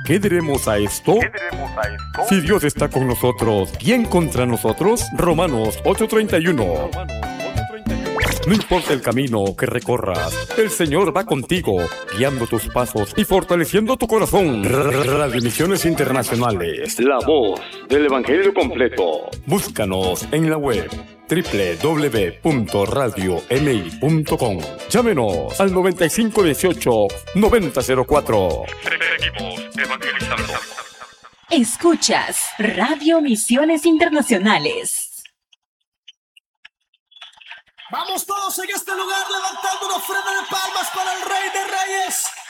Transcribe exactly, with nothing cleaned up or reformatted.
¿Qué diremos a esto? ¿Qué diremos a esto? Si Dios está con nosotros, ¿quién contra nosotros? Romanos ocho treinta y uno. No importa el camino que recorras, el Señor va contigo, guiando tus pasos y fortaleciendo tu corazón. Radio Misiones Internacionales, la voz del Evangelio completo. Búscanos en la web doble u doble u doble u punto radio m i punto com. Llámenos al noventa y cinco dieciocho noventa cero cuatro. Seguimos evangelizando. Escuchas Radio Misiones Internacionales. Vamos todos en este lugar levantando una ofrenda de palmas para el Rey de Reyes.